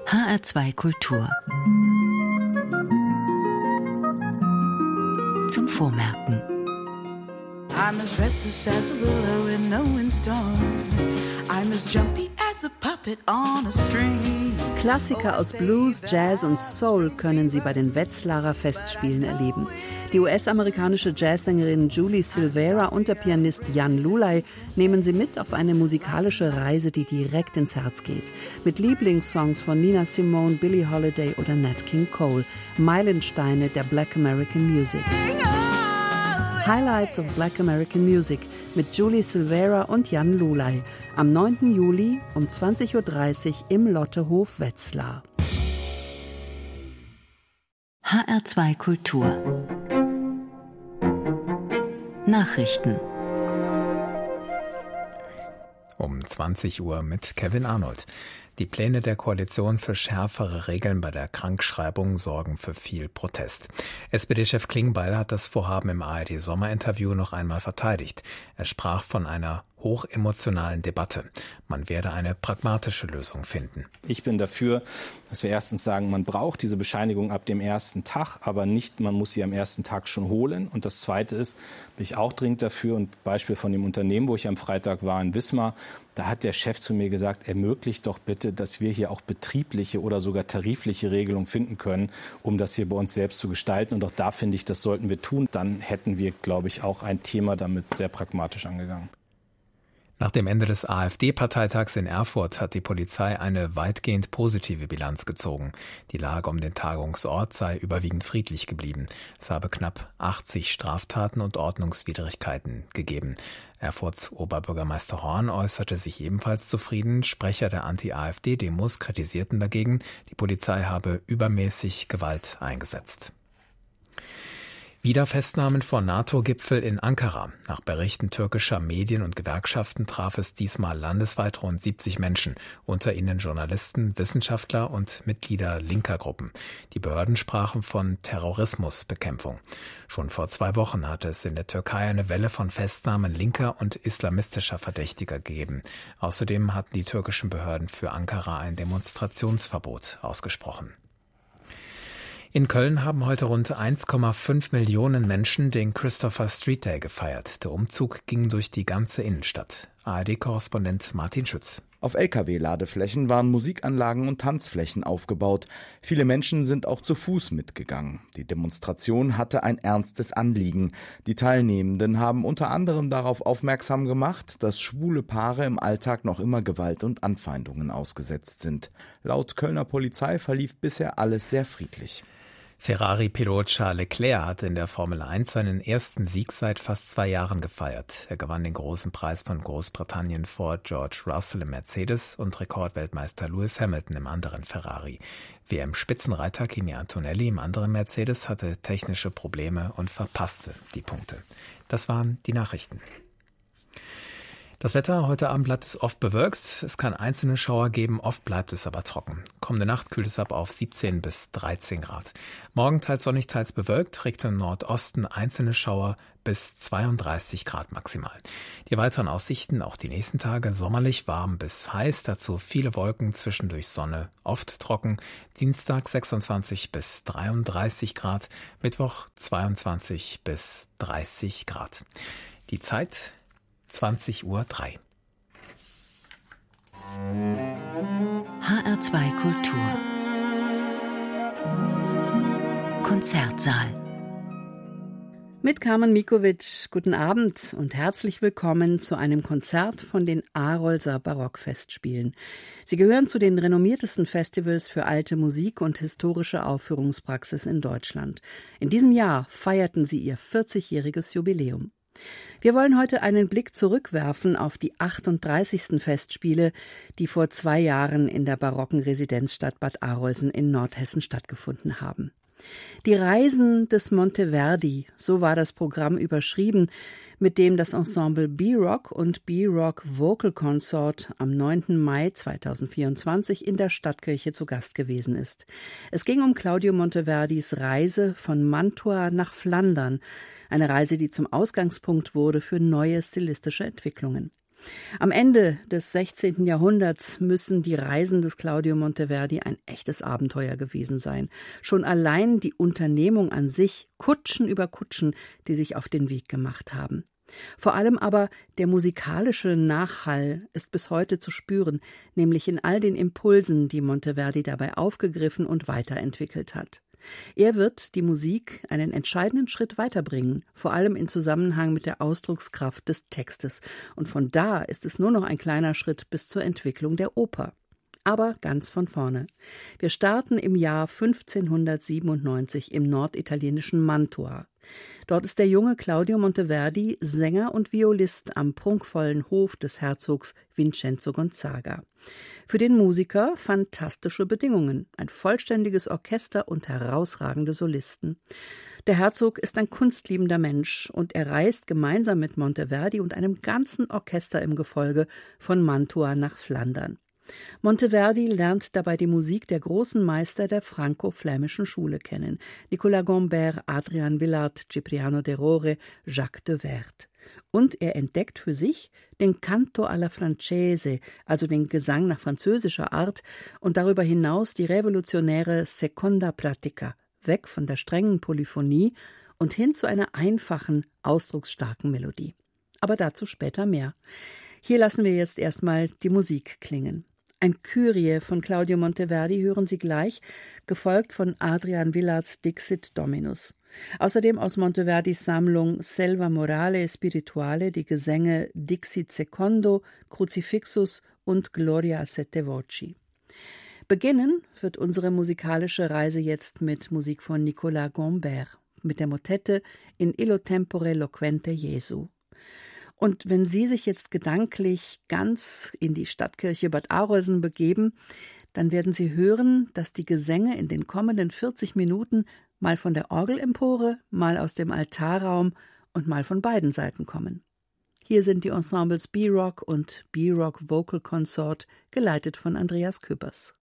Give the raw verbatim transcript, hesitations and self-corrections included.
H R zwei Kultur. Zum Vormerken. I'm as restless as a willow in a windstorm. I'm as jumpy as a puppet on a string. Klassiker aus Blues, Jazz und Soul können Sie bei den Wetzlarer Festspielen erleben. Die U S-amerikanische Jazzsängerin Julie Silvera und der Pianist Jan Lulay nehmen Sie mit auf eine musikalische Reise, die direkt ins Herz geht. Mit Lieblingssongs von Nina Simone, Billie Holiday oder Nat King Cole. Meilensteine der Black American Music. Highlights of Black American Music mit Julie Silvera und Jan Lulay am neunten Juli um zwanzig Uhr dreißig im Lottehof Wetzlar. H R zwei Kultur. Nachrichten. Um zwanzig Uhr mit Kevin Arnold. Die Pläne der Koalition für schärfere Regeln bei der Krankschreibung sorgen für viel Protest. S P D-Chef Klingbeil hat das Vorhaben im A R D-Sommerinterview noch einmal verteidigt. Er sprach von einer hochemotionalen Debatte. Man werde eine pragmatische Lösung finden. Ich bin dafür, dass wir erstens sagen, man braucht diese Bescheinigung ab dem ersten Tag, aber nicht, man muss sie am ersten Tag schon holen. Und das Zweite ist, bin ich auch dringend dafür, und Beispiel von dem Unternehmen, wo ich am Freitag war in Wismar, da hat der Chef zu mir gesagt, ermöglicht doch bitte, dass wir hier auch betriebliche oder sogar tarifliche Regelungen finden können, um das hier bei uns selbst zu gestalten. Und auch da finde ich, das sollten wir tun. Dann hätten wir, glaube ich, auch ein Thema damit sehr pragmatisch angegangen. Nach dem Ende des AfD-Parteitags in Erfurt hat die Polizei eine weitgehend positive Bilanz gezogen. Die Lage um den Tagungsort sei überwiegend friedlich geblieben. Es habe knapp achtzig Straftaten und Ordnungswidrigkeiten gegeben. Erfurts Oberbürgermeister Horn äußerte sich ebenfalls zufrieden. Sprecher der Anti-AfD-Demos kritisierten dagegen, die Polizei habe übermäßig Gewalt eingesetzt. Wieder Festnahmen vor NATO-Gipfel in Ankara. Nach Berichten türkischer Medien und Gewerkschaften traf es diesmal landesweit rund siebzig Menschen, unter ihnen Journalisten, Wissenschaftler und Mitglieder linker Gruppen. Die Behörden sprachen von Terrorismusbekämpfung. Schon vor zwei Wochen hatte es in der Türkei eine Welle von Festnahmen linker und islamistischer Verdächtiger gegeben. Außerdem hatten die türkischen Behörden für Ankara ein Demonstrationsverbot ausgesprochen. In Köln haben heute rund eins Komma fünf Millionen Menschen den Christopher Street Day gefeiert. Der Umzug ging durch die ganze Innenstadt. A R D-Korrespondent Martin Schütz. Auf L K W-Ladeflächen waren Musikanlagen und Tanzflächen aufgebaut. Viele Menschen sind auch zu Fuß mitgegangen. Die Demonstration hatte ein ernstes Anliegen. Die Teilnehmenden haben unter anderem darauf aufmerksam gemacht, dass schwule Paare im Alltag noch immer Gewalt und Anfeindungen ausgesetzt sind. Laut Kölner Polizei verlief bisher alles sehr friedlich. Ferrari-Pilot Charles Leclerc hat in der Formel eins seinen ersten Sieg seit fast zwei Jahren gefeiert. Er gewann den großen Preis von Großbritannien vor George Russell im Mercedes und Rekordweltmeister Lewis Hamilton im anderen Ferrari. W M-Spitzenreiter Kimi Antonelli im anderen Mercedes hatte technische Probleme und verpasste die Punkte. Das waren die Nachrichten. Das Wetter, heute Abend bleibt es oft bewölkt. Es kann einzelne Schauer geben, oft bleibt es aber trocken. Kommende Nacht kühlt es ab auf siebzehn bis dreizehn Grad. Morgen teils sonnig, teils bewölkt, Richtung Nordosten einzelne Schauer bis zweiunddreißig Grad maximal. Die weiteren Aussichten, auch die nächsten Tage, sommerlich warm bis heiß, dazu viele Wolken, zwischendurch Sonne, oft trocken. Dienstag sechsundzwanzig bis dreiunddreißig Grad, Mittwoch zweiundzwanzig bis dreißig Grad. Die Zeit zwanzig Uhr drei. H R zwei Kultur. Konzertsaal. Mit Carmen Mikovic, guten Abend und herzlich willkommen zu einem Konzert von den Arolser Barockfestspielen. Sie gehören zu den renommiertesten Festivals für alte Musik und historische Aufführungspraxis in Deutschland. In diesem Jahr feierten sie ihr vierzigjähriges Jubiläum. Wir wollen heute einen Blick zurückwerfen auf die achtunddreißigsten Festspiele, die vor zwei Jahren in der barocken Residenzstadt Bad Arolsen in Nordhessen stattgefunden haben. Die Reisen des Monteverdi, so war das Programm überschrieben, mit dem das Ensemble B-Rock und B-Rock Vocal Consort am neunten Mai zweitausendvierundzwanzig in der Stadtkirche zu Gast gewesen ist. Es ging um Claudio Monteverdis Reise von Mantua nach Flandern, eine Reise, die zum Ausgangspunkt wurde für neue stilistische Entwicklungen. Am Ende des sechzehnten Jahrhunderts müssen die Reisen des Claudio Monteverdi ein echtes Abenteuer gewesen sein. Schon allein die Unternehmung an sich, Kutschen über Kutschen, die sich auf den Weg gemacht haben. Vor allem aber der musikalische Nachhall ist bis heute zu spüren, nämlich in all den Impulsen, die Monteverdi dabei aufgegriffen und weiterentwickelt hat. Er wird die Musik einen entscheidenden Schritt weiterbringen, vor allem in Zusammenhang mit der Ausdruckskraft des Textes. Und von da ist es nur noch ein kleiner Schritt bis zur Entwicklung der Oper. Aber ganz von vorne. Wir starten im Jahr fünfzehnhundertsiebenundneunzig im norditalienischen Mantua. Dort ist der junge Claudio Monteverdi Sänger und Violist am prunkvollen Hof des Herzogs Vincenzo Gonzaga. Für den Musiker fantastische Bedingungen, ein vollständiges Orchester und herausragende Solisten. Der Herzog ist ein kunstliebender Mensch und er reist gemeinsam mit Monteverdi und einem ganzen Orchester im Gefolge von Mantua nach Flandern. Monteverdi lernt dabei die Musik der großen Meister der franco-flämischen Schule kennen: Nicolas Gombert, Adrian Villard, Cipriano de Rore, Jacques de Werd. Und er entdeckt für sich den Canto alla Francese, also den Gesang nach französischer Art, und darüber hinaus die revolutionäre Seconda Pratica, weg von der strengen Polyphonie und hin zu einer einfachen, ausdrucksstarken Melodie. Aber dazu später mehr. Hier lassen wir jetzt erstmal die Musik klingen. Ein Kyrie von Claudio Monteverdi hören Sie gleich, gefolgt von Adrian Villards Dixit Dominus. Außerdem aus Monteverdis Sammlung Selva Morale e Spirituale die Gesänge Dixit Secondo, Crucifixus und Gloria a sette voci. Beginnen wird unsere musikalische Reise jetzt mit Musik von Nicolas Gombert, mit der Motette In illo tempore loquente Jesu. Und wenn Sie sich jetzt gedanklich ganz in die Stadtkirche Bad Arolsen begeben, dann werden Sie hören, dass die Gesänge in den kommenden vierzig Minuten mal von der Orgelempore, mal aus dem Altarraum und mal von beiden Seiten kommen. Hier sind die Ensembles B-Rock und B-Rock Vocal Consort, geleitet von Andreas Küppers.